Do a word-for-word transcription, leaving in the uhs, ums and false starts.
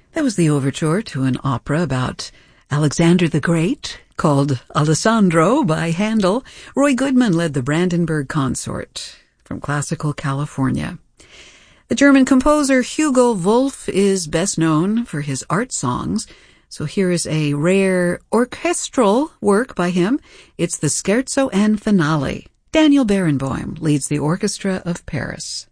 That was the overture to an opera about Alexander the Great called Alessandro by Handel. Roy Goodman led the Brandenburg Consort from classical California. The German composer Hugo Wolf is best known for his art songs, so here is a rare orchestral work by him. It's the Scherzo and Finale. Daniel Barenboim leads the Orchestra of Paris.